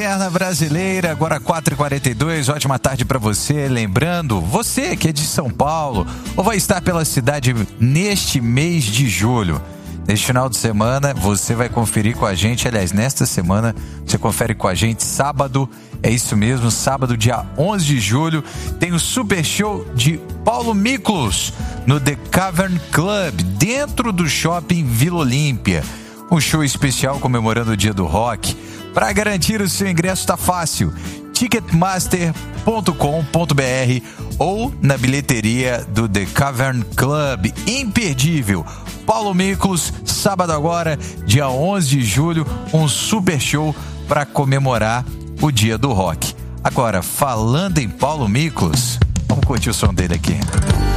Perna brasileira, agora 4h42, ótima tarde para você. Lembrando, você que é de São Paulo ou vai estar pela cidade neste mês de julho. Neste final de semana, você vai conferir com a gente, aliás, nesta semana, você confere com a gente sábado, é isso mesmo, sábado, dia 11 de julho, tem o super show de Paulo Miklos no The Cavern Club, dentro do shopping Vila Olímpia. Um show especial comemorando o Dia do Rock. Para garantir o seu ingresso tá fácil, ticketmaster.com.br ou na bilheteria do The Cavern Club. Imperdível! Paulo Miklos, sábado agora, dia 11 de julho, um super show para comemorar o Dia do Rock. Agora, falando em Paulo Miklos, vamos curtir o som dele aqui.